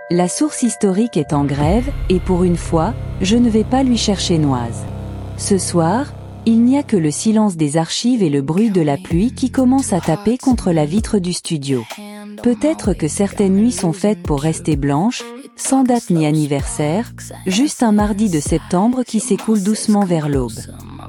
La source historique est en grève, et pour une fois, je ne vais pas lui chercher noise. Ce soir, il n'y a que le silence des archives et le bruit de la pluie qui commence à taper contre la vitre du studio. Peut-être que certaines nuits sont faites pour rester blanches, sans date ni anniversaire, juste un mardi de septembre qui s'écoule doucement vers l'aube.